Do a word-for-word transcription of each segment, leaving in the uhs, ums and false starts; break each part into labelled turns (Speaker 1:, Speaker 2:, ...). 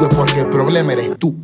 Speaker 1: contigo es porque el problema eres tú.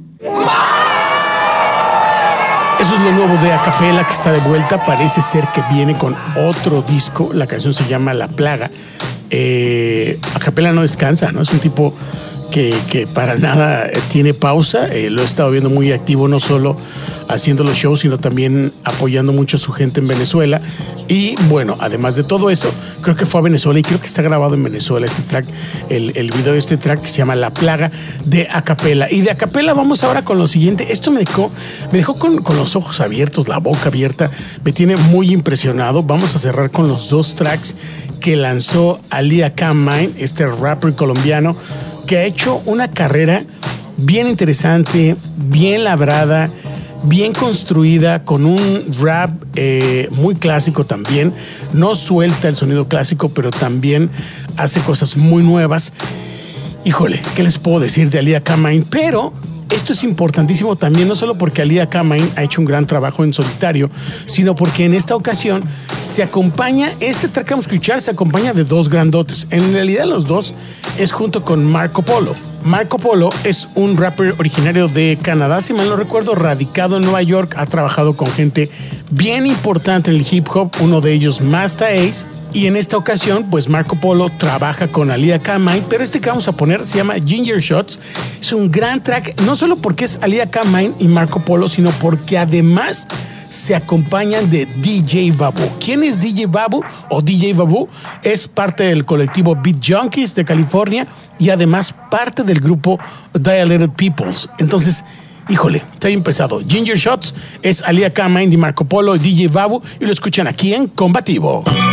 Speaker 2: Eso es lo nuevo de Acapella, que está de vuelta. Parece ser que viene con otro disco. La canción se llama La Plaga. Eh, Acapella no descansa, ¿no? Es un tipo que, que para nada tiene pausa. Eh, lo he estado viendo muy activo, no solo haciendo los shows, sino también apoyando mucho a su gente en Venezuela. Y bueno, además de todo eso, creo que fue a Venezuela y creo que está grabado en Venezuela este track, el, el video de este track que se llama La Plaga de Acapella. Y de Acapella vamos ahora con lo siguiente. Esto me dejó, me dejó con, con los ojos abiertos, la boca abierta. Me tiene muy impresionado. Vamos a cerrar con los dos tracks que lanzó Alia K-Mine, este rapper colombiano, que ha hecho una carrera bien interesante, bien labrada, bien construida, con un rap eh, muy clásico también. No suelta el sonido clásico, pero también hace cosas muy nuevas. Híjole, ¿qué les puedo decir de Alia K-Mine? Pero esto es importantísimo también, no solo porque Alia K-Mine ha hecho un gran trabajo en solitario, sino porque en esta ocasión se acompaña, este track que vamos a escuchar se acompaña de dos grandotes. En realidad los dos es junto con Marco Polo. Marco Polo es un rapper originario de Canadá, si mal no recuerdo, radicado en Nueva York, ha trabajado con gente bien importante en el hip hop, uno de ellos Masta Ace, y en esta ocasión pues Marco Polo trabaja con Alia K-Mine, pero este que vamos a poner se llama Ginger Shots. Es un gran track, no solo porque es Alia K-Mine y Marco Polo, sino porque además se acompañan de D J Babu. ¿Quién es D J Babu o D J Babu? Es parte del colectivo Beat Junkies de California y además parte del grupo Dilated Peoples. Entonces, híjole, está bien pesado. Ginger Shots es Alia K-Mine y Marco Polo y D J Babu y lo escuchan aquí en Combativo.